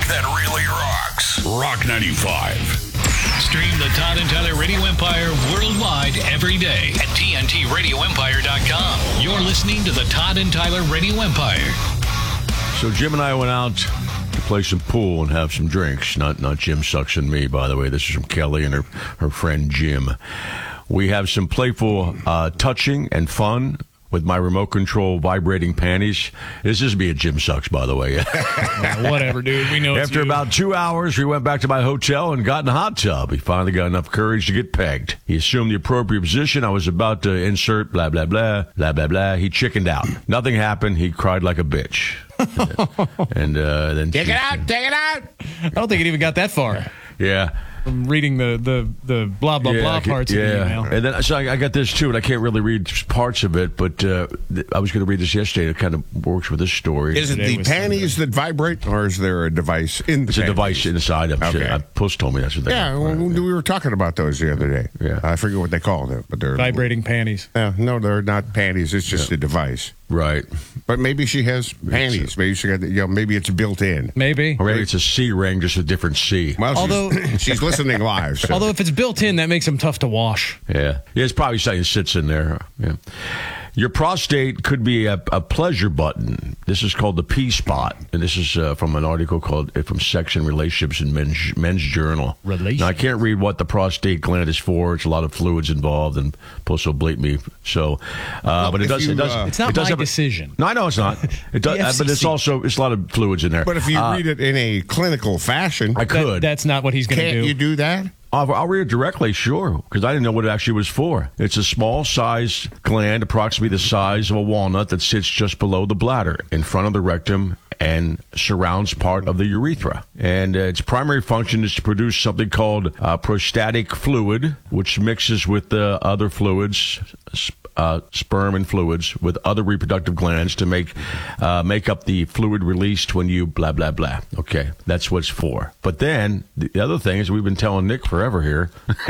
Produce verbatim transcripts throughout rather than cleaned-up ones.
that really rocks. Rock ninety-five. Stream the Todd and Tyler Radio Empire worldwide every day at T N T radio empire dot com. You're listening to the Todd and Tyler Radio Empire. So Jim and I went out to play some pool and have some drinks. Not not Jim Sucks and me, by the way. This is from Kelly and her, her friend Jim. We have some playful uh, touching and fun with my remote control vibrating panties. This is me at Jim Sucks, by the way. Yeah, whatever, dude. We know it's After you. about two hours, we went back to my hotel and got in the hot tub. He finally got enough courage to get pegged. He assumed the appropriate position. I was about to insert blah, blah, blah, blah, blah, blah. He chickened out. Nothing happened. He cried like a bitch. and uh, then Take it out, take it out. I don't think it even got that far. Yeah. I'm reading the, the, the blah, blah, yeah, blah I can- parts yeah. of the email. And then so I, I got this too, and I can't really read parts of it, but uh, th- I was going to read this yesterday. It kind of works with this story. Is it Today the was panties that vibrate, or is there a device in the It's a panties? device inside of it. Okay. Uh, Puss told me that's what they Yeah, are. well, we were talking about those the other day. Yeah. I forget what they called it, but they're Vibrating panties. Yeah, no, they're not panties. It's just a device. Right. But maybe she has panties. Maybe she got, you know, maybe it's built in. Maybe. Or maybe it's a C ring, just a different C. Well, Although- she's, she's listening live. So. Although if it's built in, that makes them tough to wash. Yeah. Yeah, it's probably something that sits in there. Yeah. Your prostate could be a, a pleasure button. This is called the P spot, and this is uh, from an article called uh, from Sex and Relationships in Men's, Men's Journal. Relations. Now, I can't read what the prostate gland is for. It's a lot of fluids involved, and Puss will bleep me. So, uh, but it if does. you, it does. uh, It's not it does my have a- decision. No, I know it's not. It does, The uh, but it's F C C. also it's a lot of fluids in there. but if you Uh, read it in a clinical fashion, I That- could. that's not what he's going to can't do. you do that? I'll, I'll read it directly, sure, because I didn't know what it actually was for. It's a small size gland, approximately the size of a walnut, that sits just below the bladder, in front of the rectum, and surrounds part of the urethra. And uh, its primary function is to produce something called uh, prostatic fluid, which mixes with the other fluids, sp- uh, sperm and fluids, with other reproductive glands to make uh, make up the fluid released when you blah, blah, blah. Okay, that's what it's for. But then, the other thing is we've been telling Nick forever here.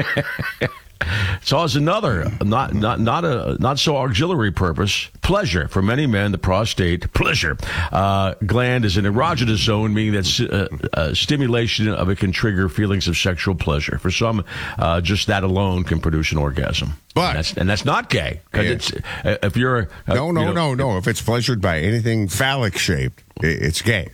So it's another not not not a not so auxiliary purpose. Pleasure for many men, the prostate pleasure uh, gland is an erogenous zone, meaning that uh, uh, stimulation of it can trigger feelings of sexual pleasure. For some, uh, just that alone can produce an orgasm. But- and that's, and that's not gay. 'Cause Yeah. it's uh, if you're uh, No, no, you know, no, no. If it's pleasured by anything phallic shaped, i- it's gay.